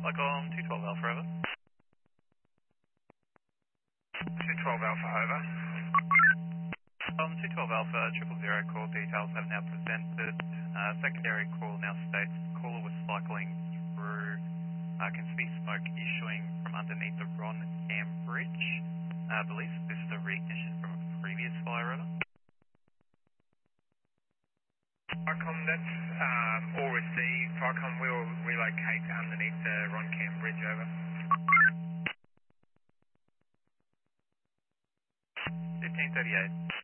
Like 212 Alpha, over. 212 Alpha, over. 212 Alpha, 000 call details have now presented. Secondary call now states caller was cycling through, can see smoke issuing from underneath the Ron Cam Bridge. I believe this is a reignition from a previous fire order. Vicom, that's all received. Vicom will relocate underneath the Ron Cam Bridge, over. 1538.